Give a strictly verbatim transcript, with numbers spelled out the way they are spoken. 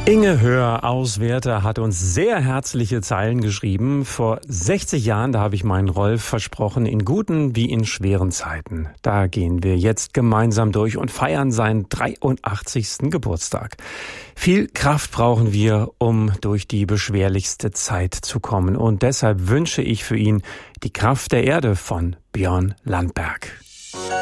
Inge Hör aus Werther hat uns sehr herzliche Zeilen geschrieben. Vor sechzig Jahren, da habe ich meinen Rolf versprochen, in guten wie in schweren Zeiten. Da gehen wir jetzt gemeinsam durch und feiern seinen dreiundachtzigsten Geburtstag. Viel Kraft brauchen wir, um durch die beschwerlichste Zeit zu kommen. Und deshalb wünsche ich für ihn die Kraft der Erde von Björn Landberg.